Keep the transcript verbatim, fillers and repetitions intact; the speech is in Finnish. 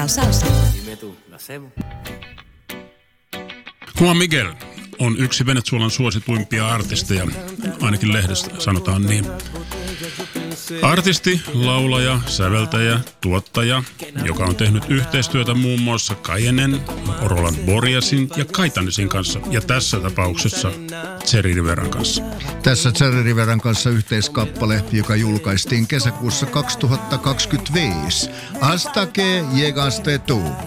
Tropical Salsa. Juan Miguel on yksi Venezuelan suosituimpia artisteja, ainakin lehdestä sanotaan niin. Artisti, laulaja, säveltäjä, tuottaja, joka on tehnyt yhteistyötä muun muassa Cayenen, Roland Boreasin ja Caetanesin kanssa, ja tässä tapauksessa Cherry Riveran kanssa. Tässä Cherry Riveran kanssa yhteiskappale, joka julkaistiin kesäkuussa kaksituhattakaksikymmentäviisi. Hasta que llegaste tú.